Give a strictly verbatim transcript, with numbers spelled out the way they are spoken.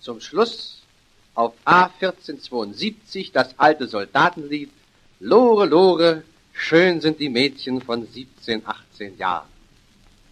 zum Schluss auf A vierzehn zweiundsiebzig das alte Soldatenlied Lore, Lore, schön sind die Mädchen von siebzehn, achtzehn Jahren.